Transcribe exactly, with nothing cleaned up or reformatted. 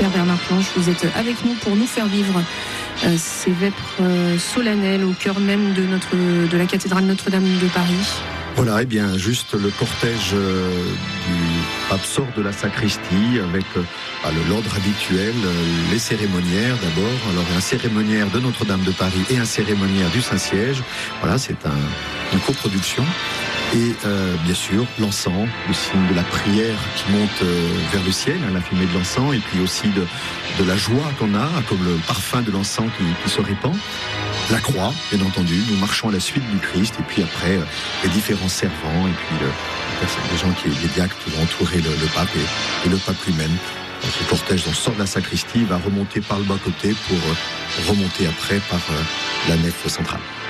Père Bernard Planche, vous êtes avec nous pour nous faire vivre euh, ces vêpres euh, solennelles au cœur même de, notre, de la cathédrale Notre-Dame de Paris. Voilà, et bien juste le cortège euh, du pape sort de la sacristie avec euh, bah, l'ordre habituel, euh, les cérémoniaires d'abord, alors un cérémoniaire de Notre-Dame de Paris et un cérémoniaire du Saint-Siège. Voilà, c'est un, une coproduction. Et euh, bien sûr, l'encens, le signe de la prière qui monte euh, vers le ciel, hein, la fumée de l'encens, et puis aussi de, de la joie qu'on a, comme le parfum de l'encens qui, qui se répand. La croix, bien entendu, nous marchons à la suite du Christ, et puis après, euh, les différents servants, et puis le, les gens qui, les diacres qui vont entourer le, le pape et, et le pape lui-même. Donc, ce cortège on sort de la sacristie, va remonter par le bas-côté pour euh, remonter après par euh, la nef centrale.